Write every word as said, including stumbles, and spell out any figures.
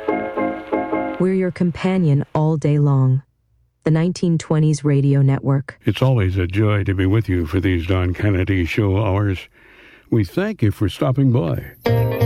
We're your companion all day long. The nineteen twenties Radio Network. It's always a joy to be with you for these Don Kennedy Show hours. We thank you for stopping by.